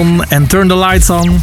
En Turn the Lights On.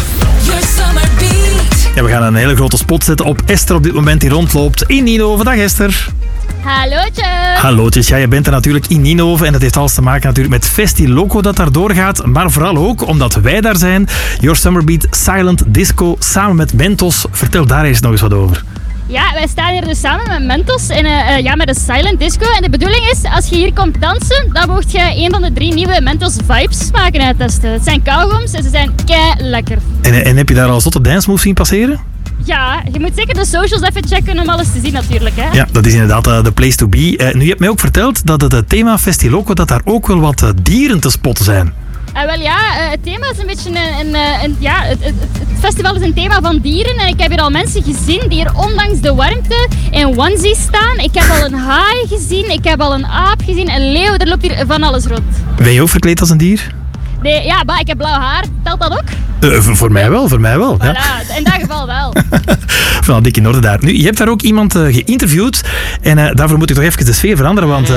Ja, we gaan een hele grote spot zetten op Esther op dit moment die rondloopt in Ninove. Dag Esther. Hallootjes. Hallootjes, ja, je bent er natuurlijk in Ninove en dat heeft alles te maken natuurlijk met Festiloco dat daar doorgaat, maar vooral ook omdat wij daar zijn. Your Summer Beat Silent Disco samen met Mentos. Vertel daar eens nog eens wat over. Ja, wij staan hier dus samen met Mentos met een silent disco. En de bedoeling is, als je hier komt dansen, dan mocht je een van de 3 nieuwe Mentos Vibes smaken uittesten. Het zijn kauwgoms en ze zijn kei lekker. En heb je daar al zotte dance moves zien passeren? Ja, je moet zeker de socials even checken om alles te zien natuurlijk. Hè? Ja, dat is inderdaad de place to be. Nu, je hebt mij ook verteld dat het thema Festiloco, dat daar ook wel wat dieren te spotten zijn. Wel ja, het thema is een beetje het festival is een thema van dieren en ik heb hier al mensen gezien die hier ondanks de warmte in onesie staan. Ik heb al een haai gezien, ik heb al een aap gezien, een leeuw, er loopt hier van alles rond. Ben je ook verkleed als een dier? Nee, ja, ik heb blauw haar. Telt dat ook? Voor mij wel. Voilà, Ja. in dat geval wel. Van dik in orde daar. Nu, je hebt daar ook iemand geïnterviewd en daarvoor moet ik toch even de sfeer veranderen, want...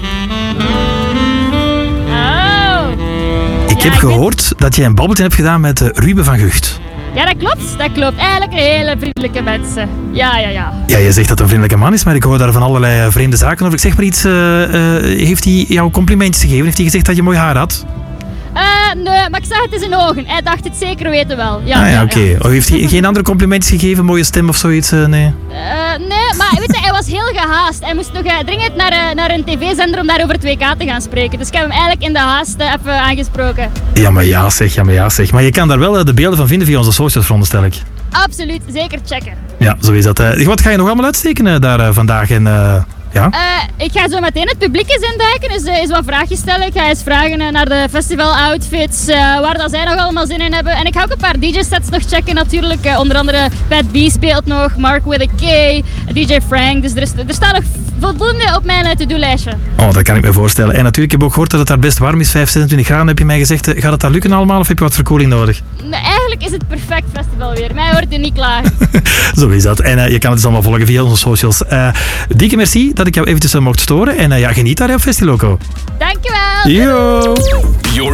Ik heb gehoord dat jij een babbeltje hebt gedaan met Ruben van Gucht. Ja, dat klopt. Eigenlijk een hele vriendelijke mensen. Ja. Ja, je zegt dat het een vriendelijke man is, maar ik hoor daar van allerlei vreemde zaken over. Ik zeg maar iets, heeft hij jou complimentjes gegeven? Heeft hij gezegd dat je mooi haar had? Nee, maar ik zag het in zijn ogen. Hij dacht het zeker weten wel. Ja, oké. Ja. Heeft hij geen andere complimentjes gegeven? Mooie stem of zoiets? Nee. Nee, maar weet je, hij was heel gehaast. Hij moest nog dringend naar een tv-zender om daar over het WK te gaan spreken. Dus ik heb hem eigenlijk in de haast even aangesproken. Ja, maar ja zeg. Maar je kan daar wel de beelden van vinden via onze socials, veronderstel ik. Absoluut, zeker checken. Ja, zo is dat. Wat ga je nog allemaal uitsteken daar vandaag? Ja? Ik ga zo meteen het publiek eens induiken, dus eens wat vraagjes stellen. Ik ga eens vragen naar de festival-outfits, waar dat zij nog allemaal zin in hebben. En ik ga ook een paar DJ-sets nog checken natuurlijk. Onder andere Pat B speelt nog, Mark with a K, DJ Frank. Dus er staat nog voldoende op mijn to-do-lijstje. Oh, dat kan ik me voorstellen. En natuurlijk, ik heb ook gehoord dat het daar best warm is, 26 graden. Heb je mij gezegd, gaat het daar lukken allemaal of heb je wat verkoeling nodig? Nee, eigenlijk is het perfect festival weer. Mij hoort u niet klaar. Zo is dat. En je kan het dus allemaal volgen via onze socials. Dikke merci dat ik jou eventjes mocht storen. En geniet daar op Festiloco. Dankjewel. Yo.